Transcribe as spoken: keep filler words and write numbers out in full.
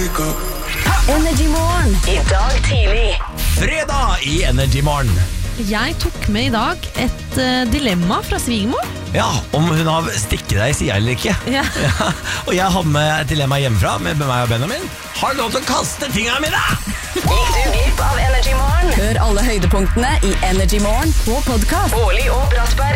Energy Morgen. I dag tidlig. Fredag i Energy Morgen. Jeg tok med i dag et uh, dilemma fra svigermor. Ja, om hun har stikket deg i siden eller ikke. Ja. Ja, og jeg har med et dilemma hjemmefra med meg og Benjamin. Har du lov til å kaste tingene mine? Gikk du glipp av Energy Morgen? Hør alle høydepunktene i Energy Morgen på podcast. Årlig og Brattberg.